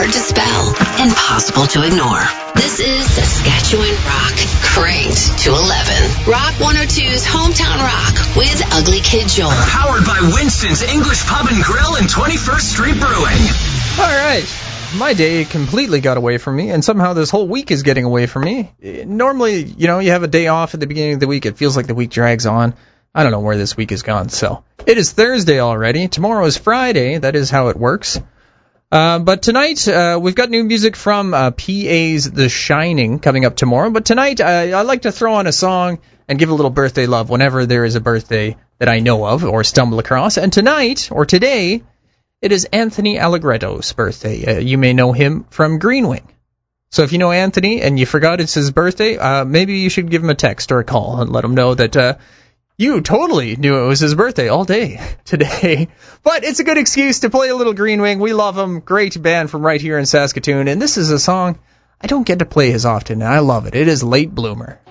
hard to spell, impossible to ignore. This is Saskatchewan Rock, cranked to 11. Rock 102's Hometown Rock with Ugly Kid Joel. Powered by Winston's English Pub and Grill and 21st Street Brewing. All right. My day completely got away from me, and somehow this whole week is getting away from me. Normally, you have a day off at the beginning of the week. It feels like the week drags on. I don't know where this week has gone. So it is Thursday already. Tomorrow is Friday. That is how it works. But tonight, we've got new music from PA's The Shining coming up tomorrow. But tonight, I like to throw on a song and give a little birthday love whenever there is a birthday that I know of or stumble across. And tonight, or today, it is Anthony Allegretto's birthday. You may know him from Green Wing. So if you know Anthony and you forgot it's his birthday, maybe you should give him a text or a call and let him know that you totally knew it was his birthday all day today. But it's a good excuse to play a little Green Wing. We love him. Great band from right here in Saskatoon. And this is a song I don't get to play as often, and I love it. It is Late Bloomer.